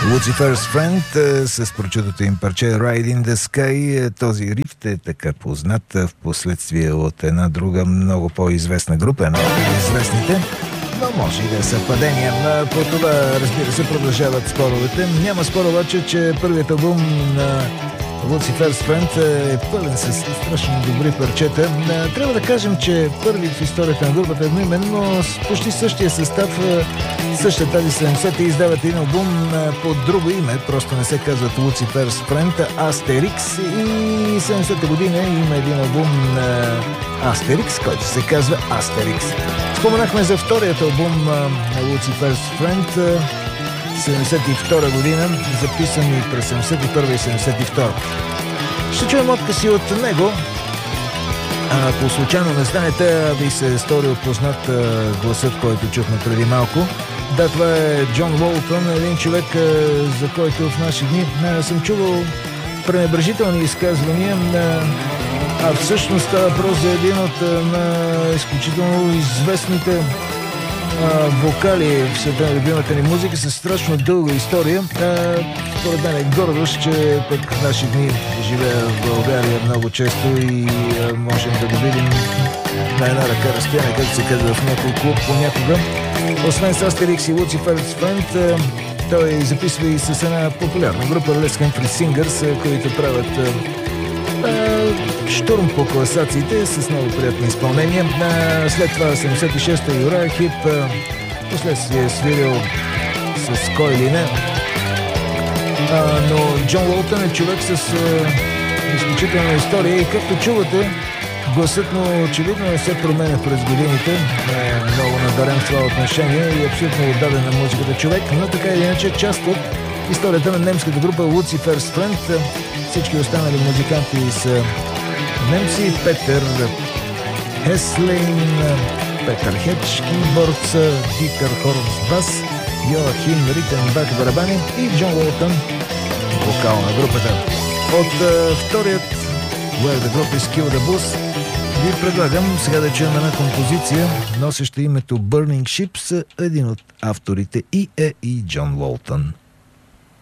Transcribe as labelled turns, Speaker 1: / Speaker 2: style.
Speaker 1: Lucifer's Friend с прочутото им парче Ride in the Sky. Този рифт е така познат в последствие от една друга много по-известна група, една от известните, но може и да е съвпадение. По това, разбира се, продължават споровете. Няма спор обаче, че първият албум на Lucifer's Friend е пълен с страшно добри парчета. Трябва да кажем, че първи в историята на групата едноименно с почти същия състав, същата тази 70-те издават един албум под друго име, просто не се казват Lucifer's Friend, Asterix, и 70-та година има един албум на Asterix, който се казва Asterix. Споменахме за вторият албум на Lucifer's Friend, 72 година, записани през 71 и 72. Ще чуем откъси от него. Ако случайно не знаете, ви се е сторил познат гласът, който чухме преди малко. Да, това е Джон Уолтън, един човек, за който в наши дни съм чувал пренебрежителни изказвания, а всъщност става въпрос за един от изключително известните вокали в света на любимата ни музика с страшно дълга история. Според мен е гордост, че пък в наши дни живее в България много често и можем да го видим на една ръка разстояние, както се казва в някой клуб понякога. Освен с Asterix и Lucifer's Friend, той записва и с една популярна група Les Country Singers, които правят штурм по класациите с много приятни изпълнения. След това 76-та Uriah Heep, последствие е свирил с кой или не. Но Джон Уолтън е човек с изключителна история и както чувате, гласът му очевидно не се променя през годините. Е много надарен в това отношение и абсолютно отдаден на музиката човек, но така или иначе част от историята на немската група Lucifer's Friend. Всички останали музиканти са немци. Петър Хеслейн, Петър Хедж, киборд, Дитър Хорнс бас, Йоахим Ритенбах барабани и Джон Уолтън вокал на групата. От вторият Where the Group is Kill the Blues ви предлагам сега да чуем една композиция, носеща името Burning Ships. Един от авторите и Джон Уолтън.